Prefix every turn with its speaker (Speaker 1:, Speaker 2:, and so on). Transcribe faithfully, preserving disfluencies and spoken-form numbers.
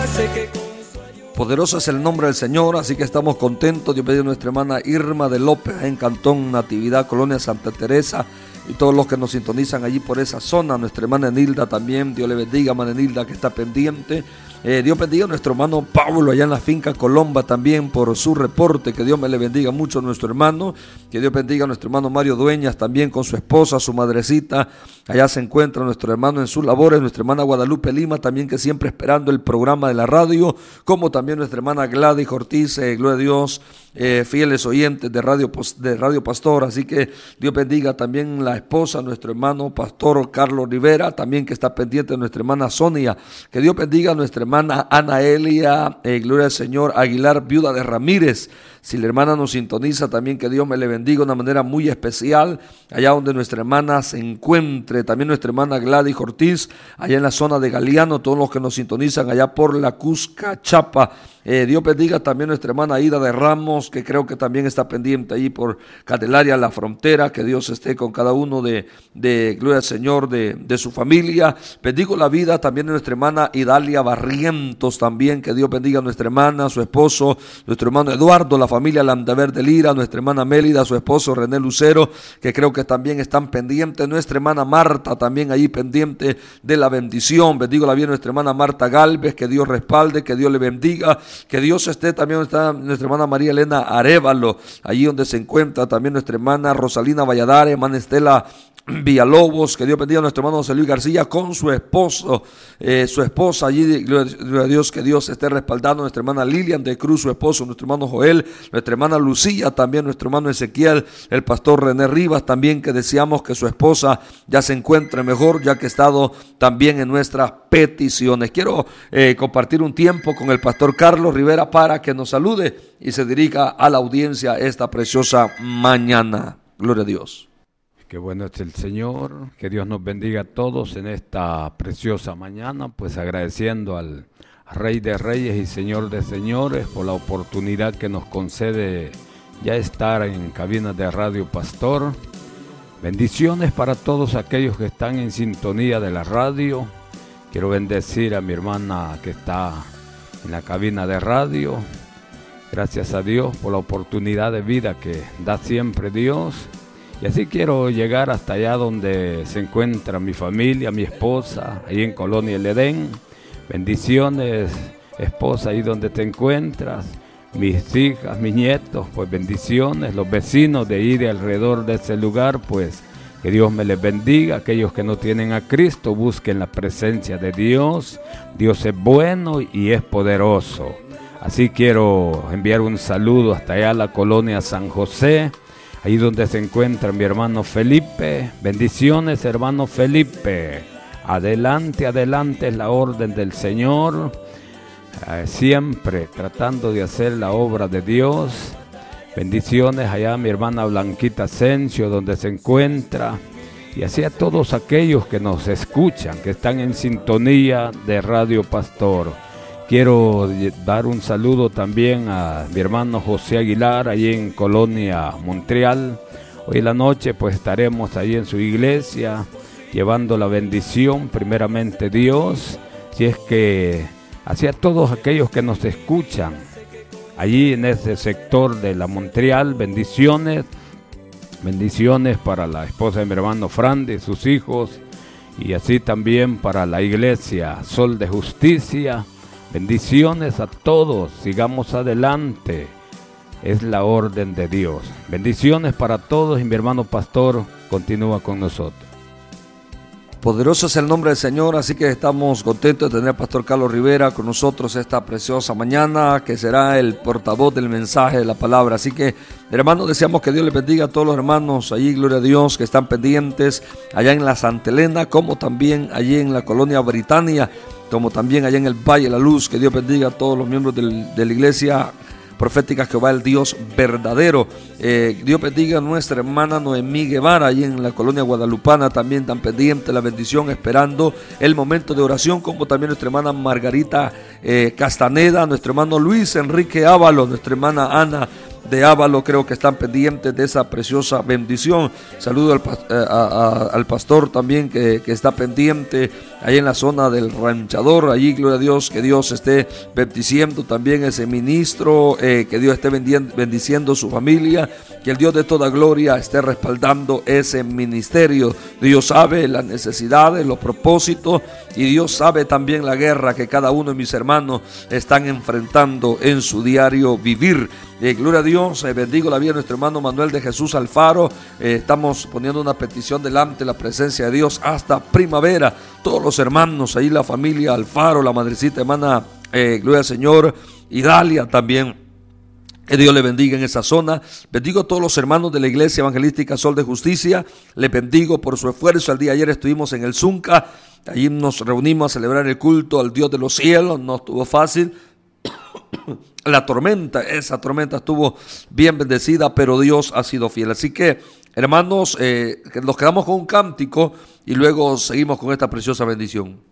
Speaker 1: Poderoso es el nombre del Señor, así que estamos contentos. Dios bendiga a nuestra hermana Irma de López en Cantón Natividad, Colonia Santa Teresa, y todos los que nos sintonizan allí por esa zona. Nuestra hermana Nilda también, Dios le bendiga, hermana Nilda, que está pendiente. Eh, Dios bendiga a nuestro hermano Pablo allá en la finca Colomba también por su reporte. Que Dios me le bendiga mucho a nuestro hermano. Que Dios bendiga a nuestro hermano Mario Dueñas también con su esposa, su madrecita. Allá se encuentra nuestro hermano en sus labores. Nuestra hermana Guadalupe Lima también, que siempre esperando el programa de la radio. Como también nuestra hermana Gladys Ortiz, eh, gloria a Dios, eh, fieles oyentes de radio, de radio Pastor. Así que Dios bendiga también la esposa, nuestro hermano Pastor Carlos Rivera, también que está pendiente de nuestra hermana Sonia. Que Dios bendiga a nuestra hermana Ana Elia, eh, gloria al Señor, Aguilar, viuda de Ramírez. Si la hermana nos sintoniza, también que Dios me le bendiga de una manera muy especial, allá donde nuestra hermana se encuentre. También nuestra hermana Gladys Ortiz, allá en la zona de Galeano, todos los que nos sintonizan allá por la Cusca, Chapa. Eh, Dios bendiga también nuestra hermana Ida de Ramos, que creo que también está pendiente ahí por Candelaria, la frontera. Que Dios esté con cada uno de, de gloria al Señor, de, de su familia. Bendigo la vida también de nuestra hermana Idalia Barrientos también. Que Dios bendiga a nuestra hermana, su esposo, nuestro hermano Eduardo, la familia Landaver de Lira, nuestra hermana Mélida, su esposo René Lucero, que creo que también están pendientes. Nuestra hermana Marta también ahí pendiente de la bendición. Bendigo la vida de nuestra hermana Marta Galvez, que Dios respalde, que Dios le bendiga. Que Dios esté también, está nuestra hermana María Elena Arévalo, allí donde se encuentra también nuestra hermana Rosalina Valladares, hermana Estela Villalobos. Que Dios bendiga a nuestro hermano José Luis García con su esposo, eh, su esposa allí, gloria a Dios, que Dios esté respaldando a nuestra hermana Lilian de Cruz, su esposo, nuestro hermano Joel, nuestra hermana Lucía, también nuestro hermano Ezequiel, el pastor René Rivas también, que deseamos que su esposa ya se encuentre mejor, ya que ha estado también en nuestras peticiones. Quiero eh, compartir un tiempo con el pastor Carlos Rivera para que nos salude y se dirija a la audiencia esta preciosa mañana. Gloria a Dios.
Speaker 2: Qué bueno es el Señor, que Dios nos bendiga a todos en esta preciosa mañana, pues agradeciendo al Rey de Reyes y Señor de Señores por la oportunidad que nos concede ya estar en cabinas de Radio Pastor. Bendiciones para todos aquellos que están en sintonía de la radio. Quiero bendecir a mi hermana que está en la cabina de radio. Gracias a Dios por la oportunidad de vida que da siempre Dios. Y así quiero llegar hasta allá donde se encuentra mi familia, mi esposa, ahí en Colonia El Edén. Bendiciones, esposa, ahí donde te encuentras. Mis hijas, mis nietos, pues bendiciones. Los vecinos de ahí, de alrededor de ese lugar, pues que Dios me les bendiga. Aquellos que no tienen a Cristo, busquen la presencia de Dios. Dios es bueno y es poderoso. Así quiero enviar un saludo hasta allá a la Colonia San José, ahí donde se encuentra mi hermano Felipe. Bendiciones, hermano Felipe. Adelante, adelante, es la orden del Señor. Eh, siempre tratando de hacer la obra de Dios. Bendiciones allá a mi hermana Blanquita Asensio, donde se encuentra. Y así a todos aquellos que nos escuchan, que están en sintonía de Radio Pastor. Quiero dar un saludo también a mi hermano José Aguilar, allí en Colonia Montreal. Hoy en la noche pues estaremos ahí en su iglesia, llevando la bendición, primeramente Dios. Si es que hacia todos aquellos que nos escuchan, allí en ese sector de la Montreal, bendiciones. Bendiciones para la esposa de mi hermano Fran y sus hijos. Y así también para la iglesia Sol de Justicia. Bendiciones a todos, sigamos adelante, es la orden de Dios. Bendiciones para todos y mi hermano pastor continúa con nosotros.
Speaker 1: Poderoso es el nombre del Señor, así que estamos contentos de tener al pastor Carlos Rivera con nosotros esta preciosa mañana, que será el portavoz del mensaje de la palabra. Así que, hermanos, deseamos que Dios les bendiga a todos los hermanos allí, gloria a Dios, que están pendientes allá en la Santa Elena, como también allí en la Colonia Britannia, como también allá en el Valle de la Luz. Que Dios bendiga a todos los miembros del, de la iglesia profética Jehová el Dios verdadero. Eh, Dios bendiga a nuestra hermana Noemí Guevara, ahí en la Colonia Guadalupana, también tan pendiente la bendición, esperando el momento de oración, como también nuestra hermana Margarita eh, Castaneda, nuestro hermano Luis Enrique Ábalos, nuestra hermana Ana de Ávalo, creo que están pendientes de esa preciosa bendición. Saludo al, a, a, al pastor también que, que está pendiente ahí en la zona del Ranchador. Allí, gloria a Dios, que Dios esté bendiciendo también ese ministro, eh, que Dios esté bendiciendo su familia, que el Dios de toda gloria esté respaldando ese ministerio. Dios sabe las necesidades, los propósitos, y Dios sabe también la guerra que cada uno de mis hermanos están enfrentando en su diario vivir. Eh, gloria a Dios, eh, bendigo la vida de nuestro hermano Manuel de Jesús Alfaro. Eh, estamos poniendo una petición delante de la presencia de Dios hasta primavera. Todos los hermanos, ahí la familia Alfaro, la madrecita hermana, eh, gloria al Señor, y Dalia también. Que Dios le bendiga en esa zona. Bendigo a todos los hermanos de la Iglesia Evangelística Sol de Justicia. Le bendigo por su esfuerzo. El día de ayer estuvimos en el Zunca. Allí nos reunimos a celebrar el culto al Dios de los cielos. No estuvo fácil. La tormenta, esa tormenta estuvo bien bendecida, pero Dios ha sido fiel. Así que, hermanos, eh, nos quedamos con un cántico y luego seguimos con esta preciosa bendición.